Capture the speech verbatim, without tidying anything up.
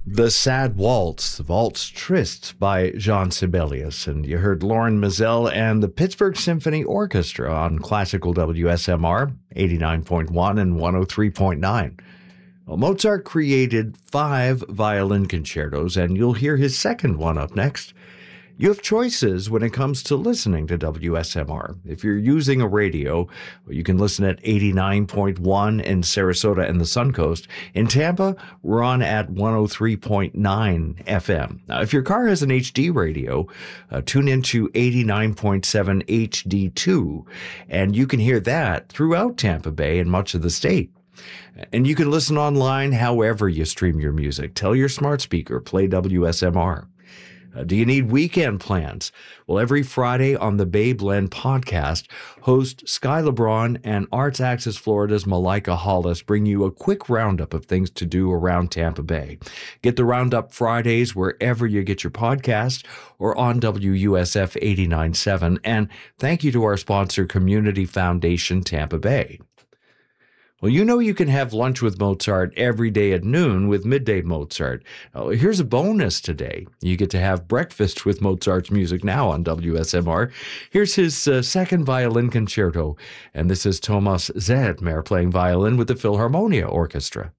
The Sad Waltz, Waltz Trist by Jean Sibelius. And you heard Lauren Mizell and the Pittsburgh Symphony Orchestra on classical W S M R, eighty-nine point one and one oh three point nine. Well, Mozart created five violin concertos, and you'll hear his second one up next. You have choices when it comes to listening to W S M R. If you're using a radio, you can listen at eighty-nine point one in Sarasota and the Suncoast. In Tampa, we're on at one oh three point nine F M. Now, if your car has an H D radio, uh, tune into eighty-nine point seven H D two, and you can hear that throughout Tampa Bay and much of the state. And you can listen online however you stream your music. Tell your smart speaker, play W S M R. Uh, do you need weekend plans? Well, every Friday on the Bay Blend podcast, host Sky LeBron and Arts Access Florida's Malika Hollis bring you a quick roundup of things to do around Tampa Bay. Get the Roundup Fridays wherever you get your podcast or on W U S F eighty-nine point seven. And thank you to our sponsor, Community Foundation Tampa Bay. Well, you know you can have lunch with Mozart every day at noon with Midday Mozart. Oh, here's a bonus today. You get to have breakfast with Mozart's music now on W S M R. Here's his uh, second violin concerto, and this is Thomas Zedmer playing violin with the Philharmonia Orchestra.